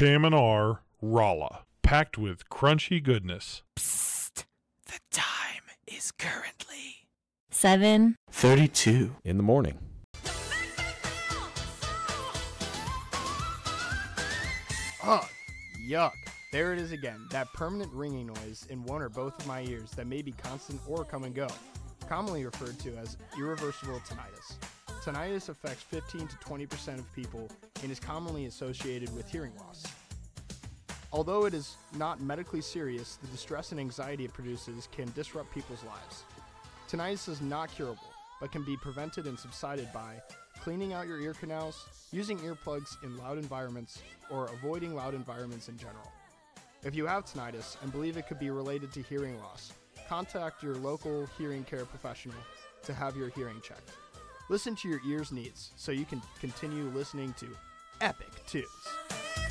KMNR Rolla, packed with crunchy goodness. Psst. The time is currently 7:32 in the morning. Ugh, yuck. There it is again, that permanent ringing noise in one or both of my ears that may be constant or come and go, commonly referred to as irreversible tinnitus. Tinnitus affects 15 to 20% of people and is commonly associated with hearing loss. Although it is not medically serious, the distress and anxiety it produces can disrupt people's lives. Tinnitus is not curable, but can be prevented and subsided by cleaning out your ear canals, using earplugs in loud environments, or avoiding loud environments in general. If you have tinnitus and believe it could be related to hearing loss, contact your local hearing care professional to have your hearing checked. Listen to your ears' needs so you can continue listening to Epic Tunes.